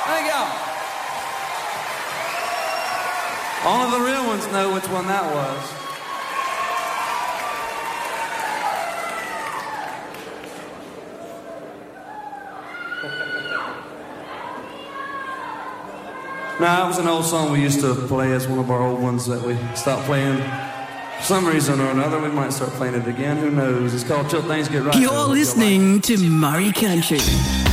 Thank y'all. Only the real ones know which one that was. Nah, it was an old song we used to play as one of our old ones that we stopped playing. For some reason or another, we might start playing it again. Who knows? It's called Till Things Get Right. You're listening to Murray Country.